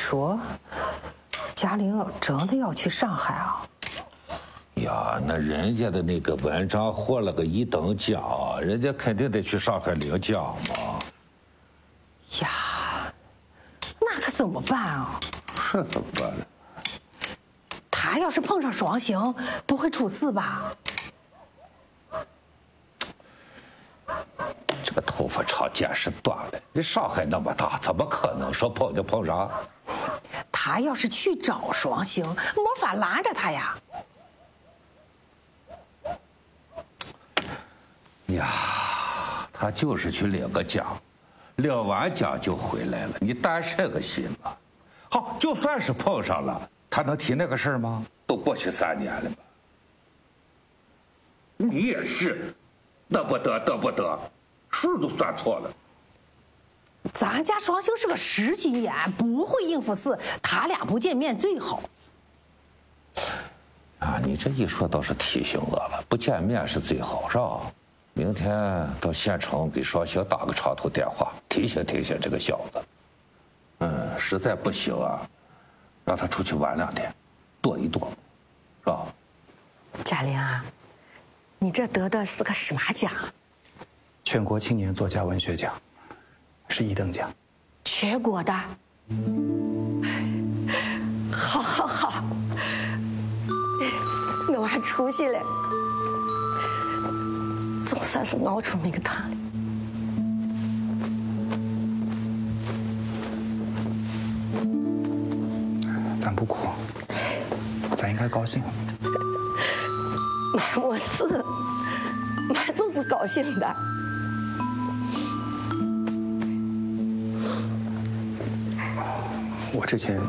说，嘉玲真的要去上海啊？ 呀，那人家的那个文章获了个1等奖，人家肯定得去上海领奖嘛。 呀，那可怎么办啊？ 是怎么办呢？ 他要是碰上双星，不会出事吧？ 这个头发长见识短了，你上海那么大，怎么可能说碰就碰上？ 他要是去找双星，没法拦着他呀。 呀，他就是去领个奖，领完奖就回来了，你担什么心嘛？好，就算是碰上了，他能提那个事儿吗？都过去3年了嘛。你也是，得不得，数都算错了。 咱家双星是个实心眼，不会应付事，他俩不见面最好。 啊，你这一说倒是提醒我了，不见面是最好，是吧？明天到县城给双星打个长途电话，提醒这个小子。实在不行啊，让他出去玩2天，躲一躲，是吧？ 嘉玲啊，你这得的是个什么奖？ 全国青年作家文学奖，是1等奖。 全国的。好，我还出息了，总算是闹出名堂了。 咱不哭，咱应该高兴。 妈没事，妈就是高兴的。 我之前